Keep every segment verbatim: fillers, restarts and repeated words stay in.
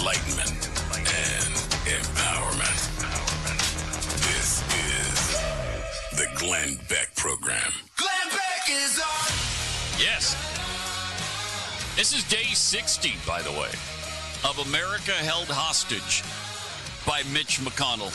enlightenment, and empowerment. This is the Glenn Beck Program. Glenn Beck is on. Yes. This is day sixty, by the way, of America held hostage by Mitch McConnell.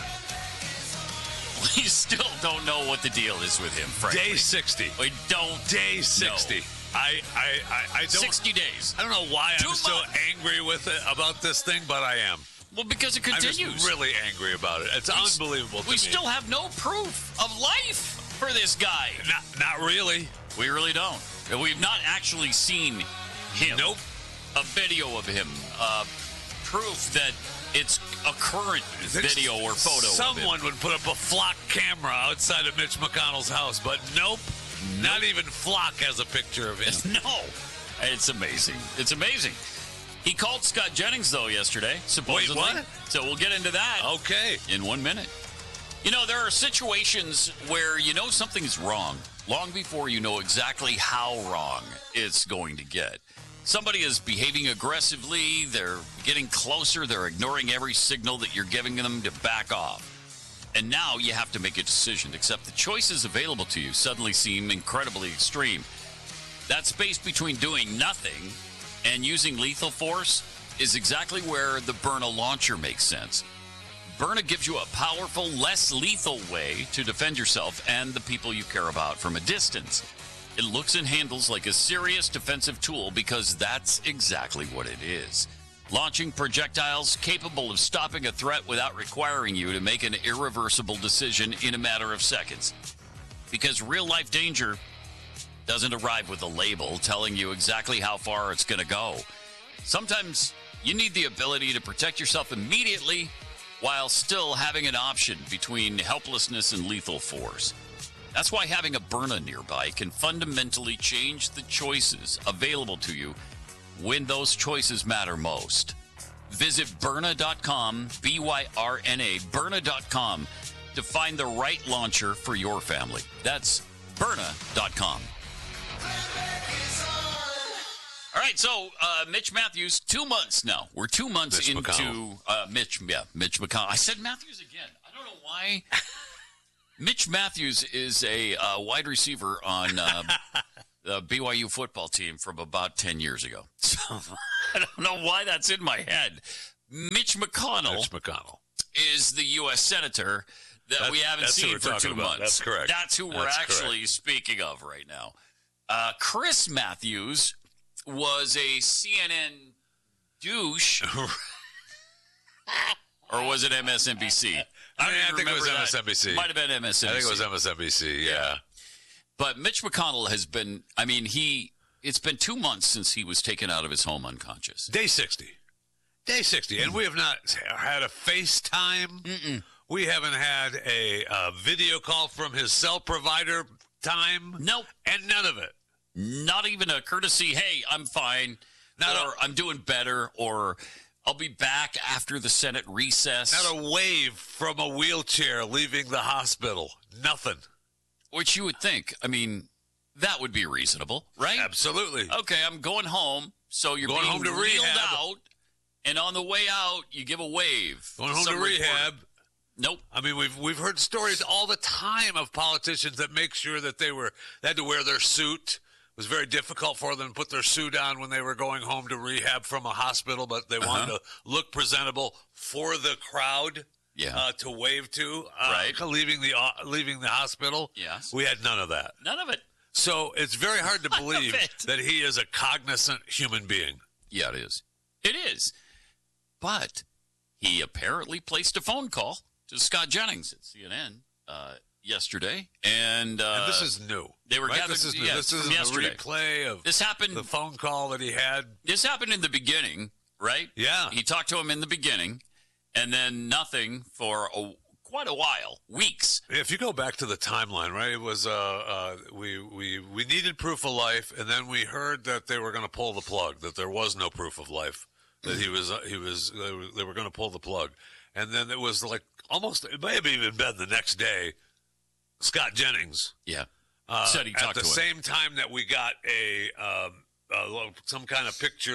We still don't know what the deal is with him, frankly. Day sixty. We don't Day sixty. know. I, I, I, I don't. sixty days. I don't know why Two I'm so months. angry with it about this thing, but I am. Well, because it I'm continues. just really angry about it. It's We- unbelievable to We me. still have no proof of life for this guy. Not, not really. We really don't. We've not actually seen him. Nope. A video of him. Uh, proof that it's a current video or photo Someone of him. would put up a flock camera outside of Mitch McConnell's house, but nope. Not even Flock has a picture of him. No. It's amazing. It's amazing. He called Scott Jennings, though, yesterday, supposedly. Wait, what? So we'll get into that Okay. in one minute. You know, there are situations where you know something's wrong long before you know exactly how wrong it's going to get. Somebody is behaving aggressively. They're getting closer. They're ignoring every signal that you're giving them to back off. And now you have to make a decision, except the choices available to you suddenly seem incredibly extreme. That space between doing nothing and using lethal force is exactly where the Byrna launcher makes sense. Byrna gives you a powerful, less lethal way to defend yourself and the people you care about from a distance. It looks and handles like a serious defensive tool because that's exactly what it is. Launching projectiles capable of stopping a threat without requiring you to make an irreversible decision in a matter of seconds. Because real-life danger doesn't arrive with a label telling you exactly how far it's going to go. Sometimes you need the ability to protect yourself immediately while still having an option between helplessness and lethal force. That's why having a Byrna nearby can fundamentally change the choices available to you when those choices matter most. Visit Byrna dot com, B Y R N A, Byrna dot com, to find the right launcher for your family. That's Byrna dot com. All right, so uh, Mitch Matthews, two months now. We're two months Mitch into McConnell. uh, Mitch. Yeah, Mitch McConnell. I said Matthews again. I don't know why. Mitch Matthews is a uh, wide receiver on uh, the B Y U football team from about ten years ago. So I don't know why that's in my head. Mitch McConnell, Mitch McConnell. is the U S senator that That's- we haven't that's who seen we're for talking two about. months. That's correct. That's who we're That's actually correct. speaking of right now. Uh, Chris Matthews was a C N N douche. Or was it M S N B C? I, mean, I don't think it was remember M S N B C. that. Might have been M S N B C. I think it was M S N B C, yeah. But Mitch McConnell has been, I mean, he, it's been two months since he was taken out of his home unconscious. Day sixty. Day sixty. And we have not had a FaceTime. Mm-mm. We haven't had a uh, video call from his cell provider time. Nope. And none of it. Not even a courtesy, hey, I'm fine, Not or I'm doing better, or I'll be back after the Senate recess. Not a wave from a wheelchair leaving the hospital. Nothing. Which you would think, I mean, that would be reasonable, right? Absolutely. Okay, I'm going home, so you're Going being home to wheeled rehab. out, and on the way out, you give a wave. Going home Some to report- rehab. Nope. I mean, we've we've heard stories all the time of politicians that make sure that they were they had to wear their suit. It was very difficult for them to put their suit on when they were going home to rehab from a hospital, but they wanted Uh-huh. to look presentable for the crowd Yeah. uh, to wave to. Uh, Right. Leaving the uh, leaving the hospital. Yes. We had none of that. None of it. So it's very hard to None of believe it. that he is a cognizant human being. Yeah, it is. It is. But he apparently placed a phone call to Scott Jennings at C N N uh, yesterday, and, uh, And this is new. they were right? gathered- This is new. yeah, this from isn't a yesterday. replay of this happened. the phone call that he had. This happened in the beginning, right? Yeah. He talked to him in the beginning, and then nothing for a, quite a while, weeks. If you go back to the timeline, right, it was uh, uh, we we we needed proof of life, and then we heard that they were going to pull the plug, that there was no proof of life, that he was uh, he was they were, they were going to pull the plug, and then it was like almost it may have even been the next day. Scott Jennings Yeah. uh, Said he at talked the to him. same time that we got a um, uh, some kind of picture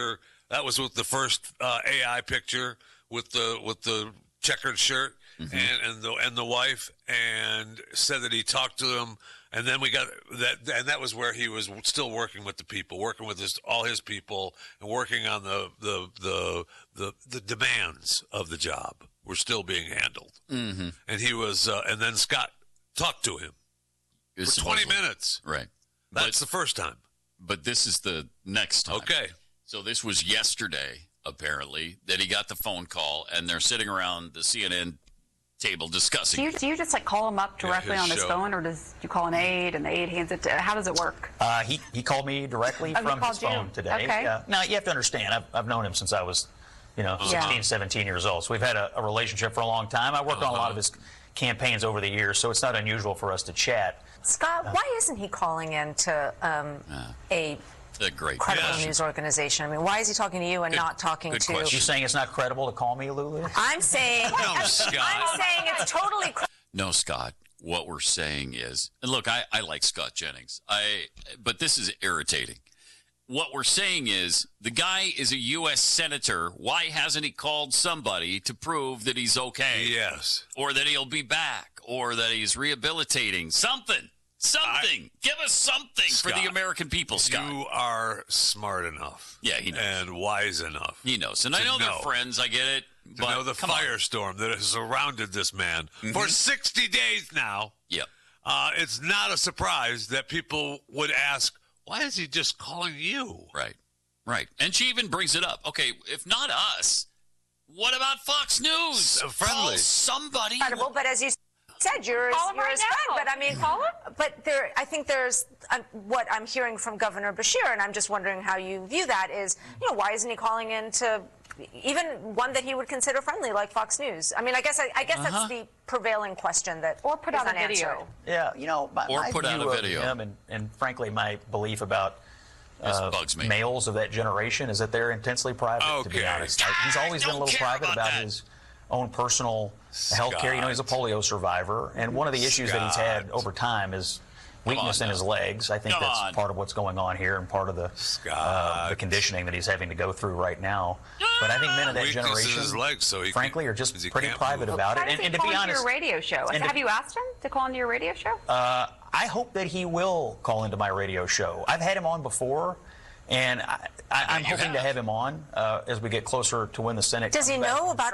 That was with the first uh, A I picture with the with the checkered shirt mm-hmm. and and the and the wife, and said that he talked to them. And then we got that, and that was where he was still working with the people, working with his, all his people, and working on the the the the, the demands of the job were still being handled. Mm-hmm. And he was, uh, and then Scott talked to him for twenty minutes. Right, that's but, the first time. But this is the next time. Okay, so this was yesterday, apparently, that he got the phone call, and they're sitting around the C N N table discussing. Do you, do you just like call him up directly yeah, his on his show. phone, or does you call an aide and the aide hands it to? How does it work? Uh, he he called me directly Oh, he from his called you? phone today. Okay. Uh, now you have to understand, I've I've known him since I was, you know, Yeah. sixteen, seventeen years old. So we've had a, a relationship for a long time. I worked on a lot of his campaigns over the years, so it's not unusual for us to chat. Scott, why isn't he calling in to um, a A great credible question. news organization? I mean, why is he talking to you and Good- not talking good to? question. You saying it's not credible to call me, Lulu? I'm saying. No, Scott. I'm saying it's totally. Cr- No, Scott. What we're saying is, and look, I, I like Scott Jennings. I, but this is irritating. What we're saying is, the guy is a U S senator. Why hasn't he called somebody to prove that he's okay? Yes, Or that he'll be back, or that he's rehabilitating? Something. Something. Give us something for Scott, the American people, Scott. you are smart enough. Yeah, he knows. and wise enough. He knows. And I to know, know. they're friends. I get it. To But know the come on. Mm-hmm. firestorm that has surrounded this man for sixty days now. Yep. Uh, it's not a surprise that people would ask, why is he just calling you? Right. Right. And she even brings it up. Okay, if not us, what about Fox News? So friendly. Call somebody. credible, but as you said, you're his, Call him you're right his now. friend. But I mean, Call him. But there, I think there's um, what I'm hearing from Governor Bashir, and I'm just wondering how you view that. Is you know why isn't he calling in to even one that he would consider friendly, like Fox News? I mean, I guess I, I guess Uh-huh. that's the prevailing question that Or put is out a unanswered. video. Yeah, you know, my, Or my put out view a of video. him and, and frankly, my belief about This uh, bugs me. males of that generation is that they're intensely private, to be Okay. honest. I- he's always been a Don't little care private about about that. his own personal health care. You know, he's a polio survivor, and one of the issues that he's had Scott. over time is weakness on in his now. legs. I think Come that's on. part of what's going on here and part of the uh, Scott. the conditioning that he's having to go through right now. But I think men of that Weakness in generation, his legs, so he frankly, can- are just he pretty can't private move. about How it. does And, he and to call be into honest, your radio show? and to- Have you asked him to call into your radio show? Uh, I hope that he will call into my radio show. I've had him on before, and I, I, I'm you hoping to have. have him on uh, as we get closer to when the Senate Does comes he back know from about